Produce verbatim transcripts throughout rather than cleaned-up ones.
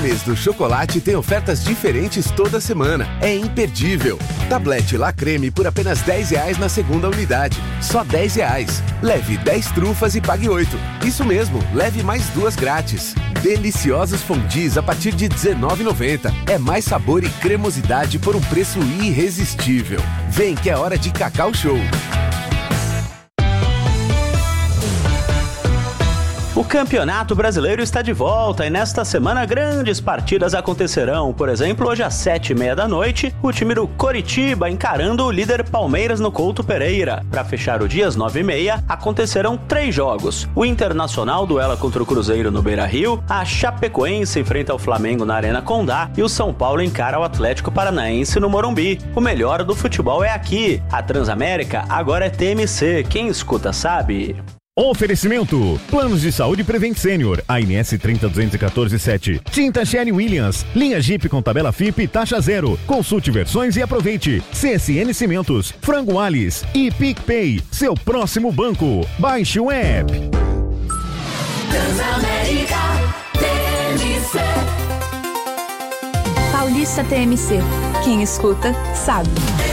mês do chocolate tem ofertas diferentes toda semana. É imperdível. Tablete La Creme por apenas dez reais na segunda unidade. Só dez reais. Leve dez trufas e pague oito. Isso mesmo, leve mais duas grátis. Deliciosos fondis a partir de dezenove reais e noventa centavos. É mais sabor e cremosidade por um preço irresistível. Vem que é hora de Cacau Show. O Campeonato Brasileiro está de volta e nesta semana grandes partidas acontecerão. Por exemplo, hoje às sete e meia da noite, o time do Coritiba encarando o líder Palmeiras no Couto Pereira. Para fechar o dia às nove e meia, acontecerão três jogos. O Internacional duela contra o Cruzeiro no Beira-Rio, a Chapecoense enfrenta o Flamengo na Arena Condá e o São Paulo encara o Atlético Paranaense no Morumbi. O melhor do futebol é aqui. A Transamérica agora é T M C. Quem escuta sabe. Oferecimento: Planos de Saúde Prevent Senior, A N S trinta duzentos e quatorze sete. Tinta Sherry Williams, linha Jeep com tabela F I P taxa zero. Consulte versões e aproveite. C S N Cimentos, Frango Alice e PicPay, seu próximo banco. Baixe o app. Transamérica T M C. Paulista T M C. Quem escuta, sabe.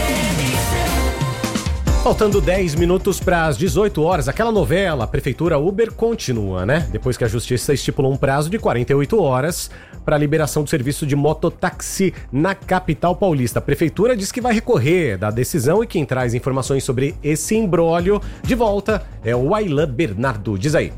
Faltando dez minutos para as dezoito horas, aquela novela, a Prefeitura Uber continua, né? Depois que a Justiça estipulou um prazo de quarenta e oito horas para a liberação do serviço de mototáxi na capital paulista. A Prefeitura diz que vai recorrer da decisão e quem traz informações sobre esse imbróglio de volta é o Aylan Bernardo. Diz aí.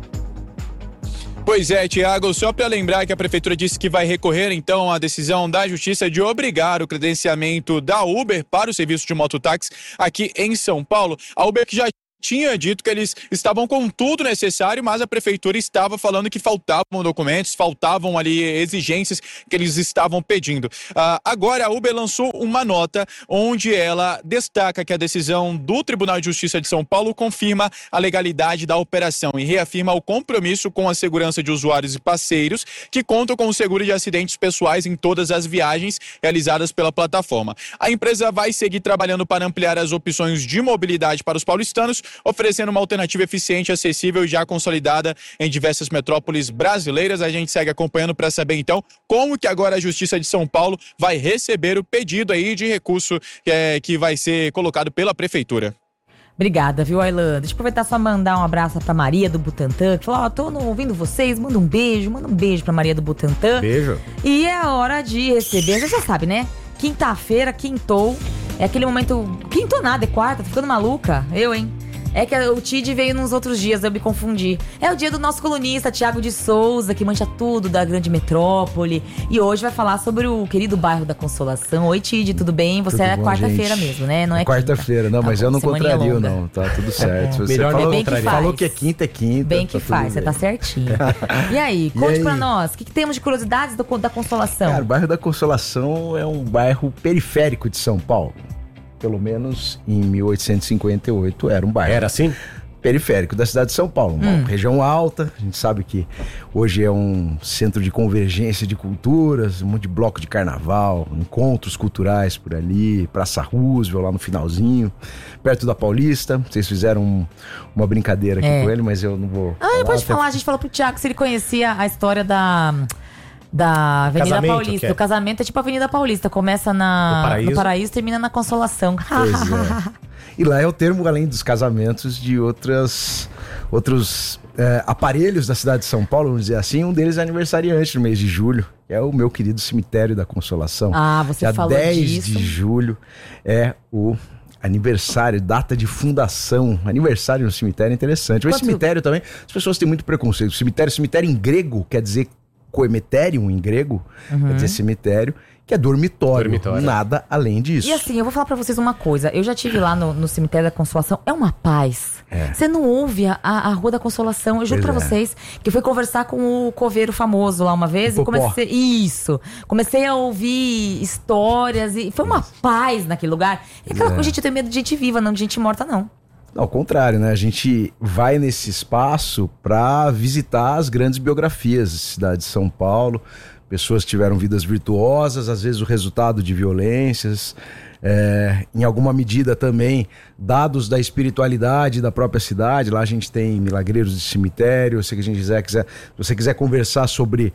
Pois é, Tiago, só para lembrar que a Prefeitura disse que vai recorrer, então, à decisão da Justiça de obrigar o credenciamento da Uber para o serviço de mototáxi aqui em São Paulo. A Uber que já tinha dito que eles estavam com tudo necessário, mas a Prefeitura estava falando que faltavam documentos, faltavam ali exigências que eles estavam pedindo. Uh, agora a Uber lançou uma nota onde ela destaca que a decisão do Tribunal de Justiça de São Paulo confirma a legalidade da operação e reafirma o compromisso com a segurança de usuários e parceiros que contam com o seguro de acidentes pessoais em todas as viagens realizadas pela plataforma. A empresa vai seguir trabalhando para ampliar as opções de mobilidade para os paulistanos, oferecendo uma alternativa eficiente, acessível e já consolidada em diversas metrópoles brasileiras. A gente segue acompanhando para saber então como que agora a Justiça de São Paulo vai receber o pedido aí de recurso é, que vai ser colocado pela Prefeitura. Obrigada, viu, Aylan? Deixa eu aproveitar só mandar um abraço pra Maria do Butantã, que falou, ó, oh, tô ouvindo vocês, manda um beijo, manda um beijo pra Maria do Butantã. Beijo. E é a hora de receber, você já sabe, né? Quinta-feira, quintou, é aquele momento, quintou nada, é quarta, tô ficando maluca, eu, hein? É que o T I D veio nos outros dias, eu me confundi. É o dia do nosso colunista, Thiago de Souza, que mancha tudo da grande metrópole. E hoje vai falar sobre o querido bairro da Consolação. Oi, T I D, tudo bem? Você tudo é quarta-feira mesmo, né? Não é, é quarta-feira, não, tá mas bom, eu não contrario, longa. não. Tá tudo certo. Você Melhor falou, bem que falou que é quinta, é quinta. Bem que tá faz, você tá certinho. E aí, conte e aí? pra nós, o que, que temos de curiosidades do, da Consolação? Cara, o bairro da Consolação é um bairro periférico de São Paulo. Pelo menos em mil oitocentos e cinquenta e oito era um bairro. Era assim? Periférico da cidade de São Paulo, uma Hum. região alta. A gente sabe que hoje é um centro de convergência de culturas, um monte de bloco de carnaval, encontros culturais por ali, Praça Roosevelt lá no finalzinho, perto da Paulista. Vocês fizeram um, uma brincadeira aqui É. com ele, mas eu não vou. Ah, falar, pode até- falar, a gente falou pro Thiago se ele conhecia a história da... Da Avenida Casamento, Paulista. que é? O casamento é tipo a Avenida Paulista. Começa na, No Paraíso. no Paraíso e termina na Consolação. Pois é. E lá é o termo, além dos casamentos, de outras, outros é, aparelhos da cidade de São Paulo, vamos dizer assim. Um deles é aniversariante no mês de julho. É o meu querido Cemitério da Consolação. Ah, você Dia falou dez disso. de julho é o aniversário, data de fundação. Aniversário no cemitério é interessante. Mas Quanto- cemitério também, as pessoas têm muito preconceito. Cemitério, cemitério em grego quer dizer coemeterium em grego, Uhum. quer dizer cemitério, que é dormitório, Dormitório. nada além disso. E assim, eu vou falar pra vocês uma coisa. Eu já estive lá no, no Cemitério da Consolação. É uma paz. É. Você não ouve a, a Rua da Consolação. Eu juro Pois pra é. vocês que eu fui conversar com o coveiro famoso lá uma vez. O E Popó. comecei... Isso. Comecei a ouvir histórias. E foi uma paz naquele lugar. E aquela É. coisa, gente, eu tenho medo de gente viva, não de gente morta, não. Ao contrário, né? A gente vai nesse espaço para visitar as grandes biografias da cidade de São Paulo. Pessoas que tiveram vidas virtuosas, às vezes o resultado de violências. É, em alguma medida também dados da espiritualidade da própria cidade. Lá a gente tem milagreiros de cemitério. Se a gente quiser, quiser, se você quiser conversar sobre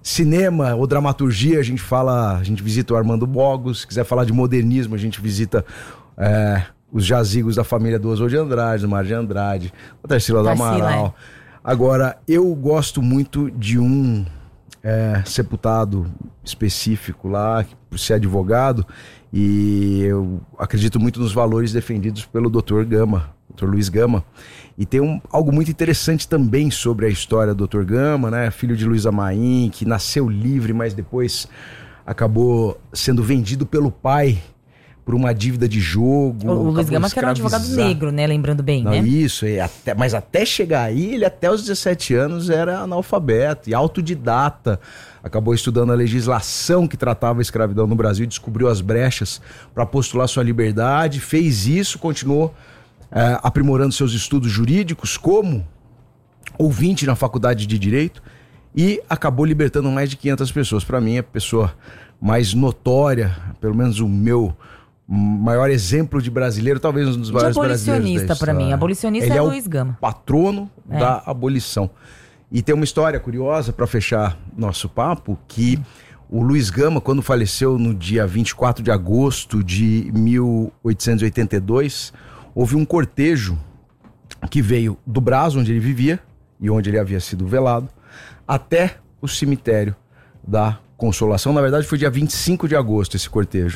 cinema ou dramaturgia, a gente fala, a gente visita o Armando Bogos. Se quiser falar de modernismo, a gente visita é, os jazigos da família do Oswald de Andrade, do Mário de Andrade, o Tarsila do Amaral. É. Agora, eu gosto muito de um é, sepultado específico lá, por ser advogado, e eu acredito muito nos valores defendidos pelo doutor Gama, doutor Luiz Gama. E tem um, algo muito interessante também sobre a história do doutor Gama, né? Filho de Luiza Maim, que nasceu livre, mas depois acabou sendo vendido pelo pai por uma dívida de jogo. O, o Luiz Gama que era um advogado negro, né? Lembrando bem, Não, né? Isso, é, até, mas até chegar aí, ele até os dezessete anos era analfabeto e autodidata. Acabou estudando a legislação que tratava a escravidão no Brasil, descobriu as brechas para postular sua liberdade, fez isso, continuou é, aprimorando seus estudos jurídicos como ouvinte na faculdade de Direito e acabou libertando mais de quinhentas pessoas. Para mim, a pessoa mais notória, pelo menos o meu maior exemplo de brasileiro, talvez um dos de maiores brasileiros da abolicionista para mim. Abolicionista Ele é é o o Luiz Gama. patrono É. da abolição. E tem uma história curiosa para fechar nosso papo, que o Luiz Gama, quando faleceu no dia vinte e quatro de agosto de mil oitocentos e oitenta e dois, houve um cortejo que veio do Brás, onde ele vivia e onde ele havia sido velado, até o cemitério da Consolação. Na verdade, foi dia vinte e cinco de agosto esse cortejo.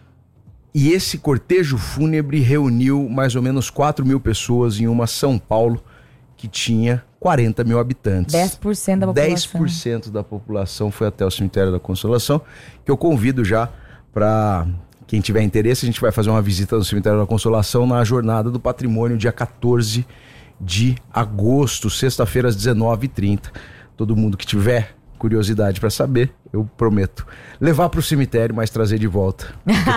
E esse cortejo fúnebre reuniu mais ou menos quatro mil pessoas em uma São Paulo que tinha quarenta mil habitantes. dez por cento da população. dez por cento da população foi até o cemitério da Consolação, que eu convido já para quem tiver interesse, a gente vai fazer uma visita no cemitério da Consolação na Jornada do Patrimônio, dia quatorze de agosto, sexta-feira às dezenove e trinta. Todo mundo que tiver curiosidade para saber, eu prometo levar para o cemitério, mas trazer de volta.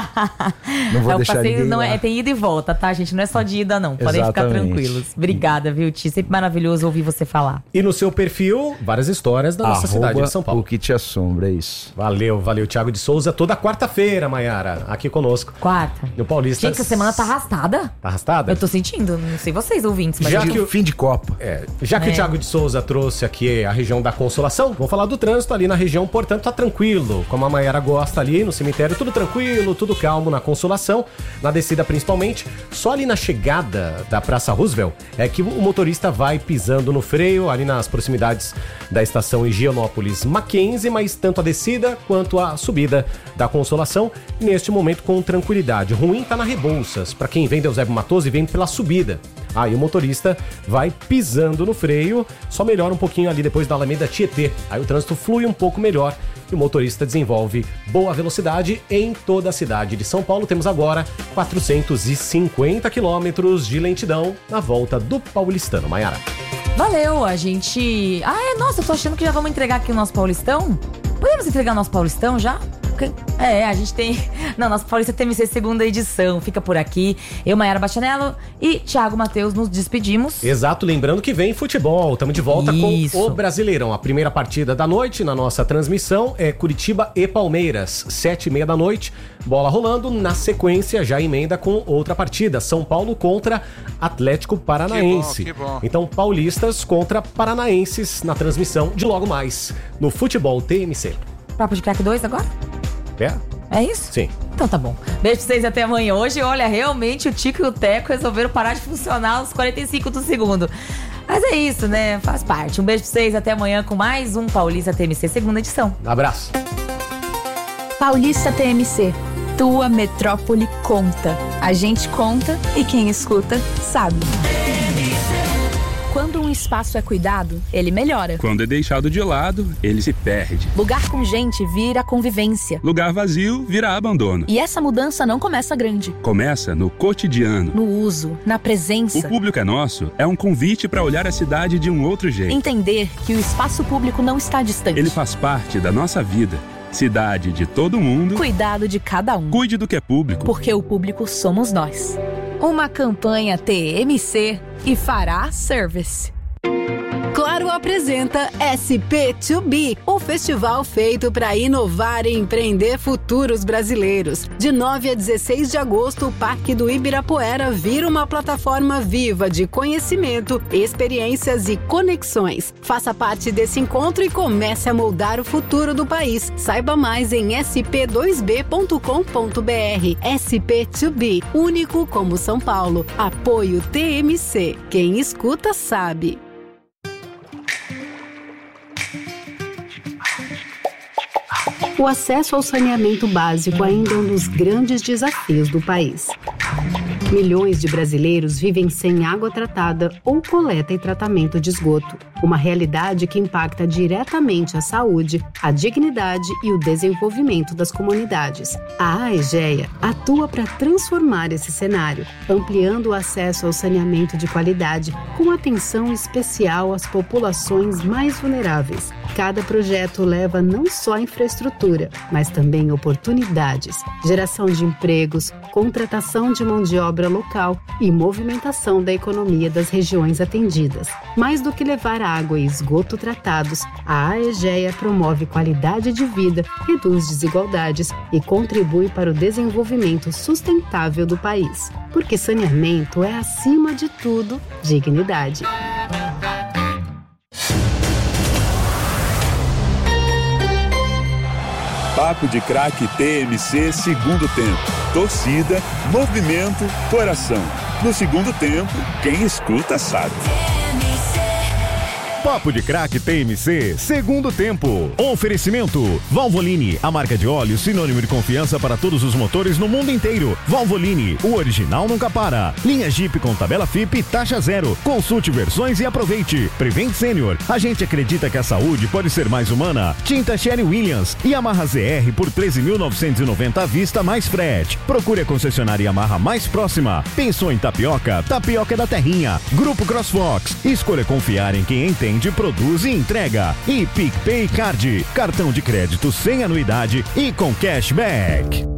Não vou É, o deixar passeio ninguém não lá. é, tem ida e volta, tá, gente? Não é só de ida, não. Podem ficar Exatamente. tranquilos. Obrigada, viu, Ti? Sempre maravilhoso ouvir você falar. E no seu perfil, várias histórias da nossa Arroba cidade de São Paulo. O que te assombra, é isso. Valeu, valeu, Thiago de Souza. Toda quarta-feira, Maiara, aqui conosco. Quarta. No Paulista. Gente, essa semana tá arrastada. Tá arrastada? Eu tô sentindo, não sei vocês ouvintes, mas Já eu- que o- Fim de Copa. É, já que É. o Thiago de Souza trouxe aqui a região da Consolação, vamos falar do trânsito ali na região, portanto tá tranquilo, como a Maiara gosta ali no cemitério, tudo tranquilo, tudo calmo na Consolação, na descida principalmente, só ali na chegada da Praça Roosevelt é que o motorista vai pisando no freio, ali nas proximidades da estação Higienópolis Mackenzie, mas tanto a descida quanto a subida da Consolação, neste momento com tranquilidade. Ruim tá na Rebouças, para quem vem de Eusébio Matoso e vem pela subida. Aí o motorista vai pisando no freio, só melhora um pouquinho ali depois da Alameda Tietê. Aí o trânsito flui um pouco melhor e o motorista desenvolve boa velocidade em toda a cidade de São Paulo. Temos agora quatrocentos e cinquenta quilômetros de lentidão na volta do Paulistano. Maiara. Valeu, a gente... Ah, é, nossa, eu tô achando que já vamos entregar aqui o nosso Paulistão. Podemos entregar o nosso Paulistão já? Porque- É, a gente tem... Não, nosso Paulista T M C segunda edição. Fica por aqui. Eu, Maiara Bachanello e Thiago Matheus nos despedimos. Exato, lembrando que vem futebol. Estamos de volta Isso. com o Brasileirão. A primeira partida da noite na nossa transmissão é Curitiba e Palmeiras, sete e meia da noite. Bola rolando. Na sequência, já emenda com outra partida. São Paulo contra Atlético Paranaense. Que bom, que bom. Então, paulistas contra paranaenses na transmissão de logo mais no Futebol T M C. Papo de Crack dois agora? É? É isso? Sim. Então tá bom. Beijo pra vocês até amanhã. Hoje, olha, realmente o Tico e o Teco resolveram parar de funcionar aos quarenta e cinco do segundo. Mas é isso, né? Faz parte. Um beijo pra vocês até amanhã com mais um Paulista T M C segunda edição. Abraço. Paulista T M C. Tua metrópole conta. A gente conta e quem escuta sabe. Quando um espaço é cuidado, ele melhora. Quando é deixado de lado, ele se perde. Lugar com gente vira convivência. Lugar vazio vira abandono. E essa mudança não começa grande. Começa no cotidiano. No uso, na O presença. Público é Nosso é um convite para olhar a cidade de um outro jeito. Entender que o espaço público não está distante. Ele faz parte da nossa vida. Cidade de todo mundo. Cuidado de cada um. Cuide do que é público. Porque o público somos nós. Uma campanha T M C e Fará Service. Claro apresenta S P dois B, o festival feito para inovar e empreender futuros brasileiros. De nove a dezesseis de agosto, o Parque do Ibirapuera vira uma plataforma viva de conhecimento, experiências e conexões. Faça parte desse encontro e comece a moldar o futuro do país. Saiba mais em s p dois b ponto com ponto b r. S P dois B, único como São Paulo. Apoio T M C. Quem escuta sabe. O acesso ao saneamento básico ainda é um dos grandes desafios do país. Milhões de brasileiros vivem sem água tratada ou coleta e tratamento de esgoto. Uma realidade que impacta diretamente a saúde, a dignidade e o desenvolvimento das comunidades. A AEGEA atua para transformar esse cenário, ampliando o acesso ao saneamento de qualidade, com atenção especial às populações mais vulneráveis. Cada projeto leva não só infraestrutura, mas também oportunidades, geração de empregos, contratação de mão de obra local e movimentação da economia das regiões atendidas. Mais do que levar água e esgoto tratados, a AEGEA promove qualidade de vida, reduz desigualdades e contribui para o desenvolvimento sustentável do país. Porque saneamento é, acima de tudo, dignidade. Papo de Craque T M C segundo tempo. Torcida, movimento, coração. No segundo tempo, quem escuta sabe. Papo de Craque T M C, segundo tempo. Oferecimento: Valvoline, a marca de óleo sinônimo de confiança para todos os motores no mundo inteiro. Valvoline, o original nunca para. Linha Jeep com tabela F I P taxa zero. Consulte versões e aproveite. Prevent Senior, a gente acredita que a saúde pode ser mais humana. Tinta Sherwin Williams, Yamaha Z R por treze mil novecentos e noventa à vista mais frete. Procure a concessionária Yamaha mais próxima. Pensou em tapioca? Tapioca da Terrinha. Grupo CrossFox, escolha confiar em quem entende, produz e entrega. E PicPay Card, cartão de crédito sem anuidade e com cashback.